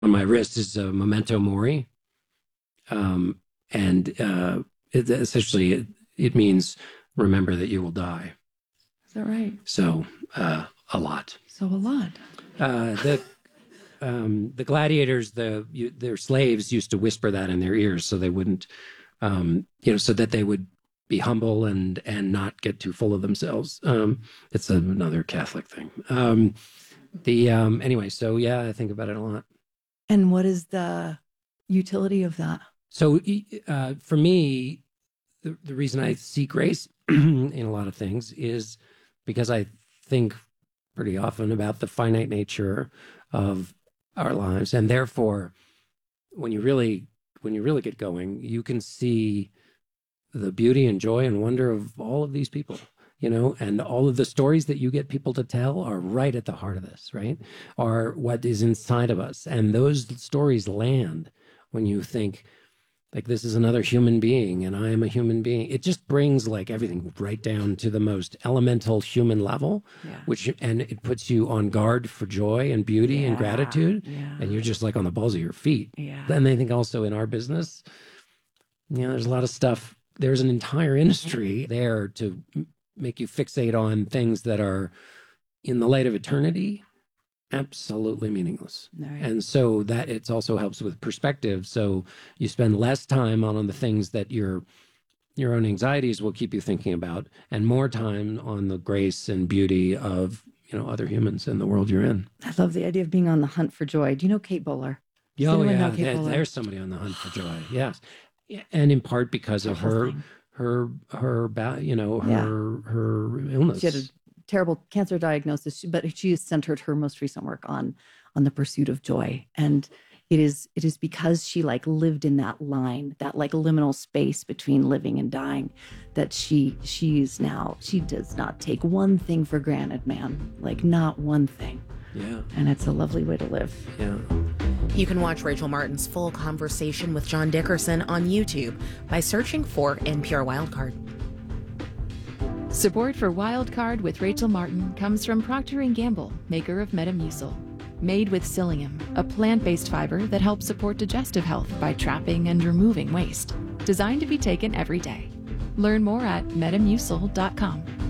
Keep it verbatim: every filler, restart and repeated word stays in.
on my wrist is a memento mori. Um, and uh, it, essentially, it, it means remember that you will die. Is that right? So uh, a lot. So a lot. Uh, the um, the gladiators, the you, their slaves used to whisper that in their ears so they wouldn't, um, you know, so that they would be humble and and not get too full of themselves. Um, it's another Catholic thing. Um, the um, anyway, so yeah, I think about it a lot. And what is the utility of that? So uh, for me, the, the reason I see grace in a lot of things is because I think pretty often about the finite nature of our lives, and therefore, when you really when you really get going, you can see the beauty and joy and wonder of all of these people, you know, and all of the stories that you get people to tell are right at the heart of this, right? Are what is inside of us, and those stories land when you think, like, this is another human being and I am a human being. It just brings like everything right down to the most elemental human level, Yeah. which, and it puts you on guard for joy and beauty Yeah. and gratitude. Yeah. And you're just like on the balls of your feet. Yeah. And I think also in our business, you know, there's a lot of stuff. There's an entire industry there to m- make you fixate on things that are in the light of eternity, absolutely meaningless. Right. And so that it also helps with perspective. So you spend less time on, on the things that your your own anxieties will keep you thinking about, and more time on the grace and beauty of, you know, other humans in the world you're in. I love the idea of being on the hunt for joy. Do you know Kate Bowler? Does Oh anyone yeah, know Kate there- Bowler? there's somebody on the hunt for joy. Yes, Yeah, and in part because of The whole her thing. her her ba- you know, Yeah. her her illness. She had a terrible cancer diagnosis, but she has centered her most recent work on on the pursuit of joy. And it is it is because she like lived in that line, that like liminal space between living and dying, that she she's now she does not take one thing for granted, man. Like not one thing. Yeah, And it's a lovely way to live. yeah. You can watch Rachel Martin's full conversation with John Dickerson on YouTube by searching for N P R Wildcard. Support for Wildcard with Rachel Martin comes from Procter and Gamble, maker of Metamucil. Made with psyllium, a plant-based fiber that helps support digestive health by trapping and removing waste. Designed to be taken every day. Learn more at metamucil dot com.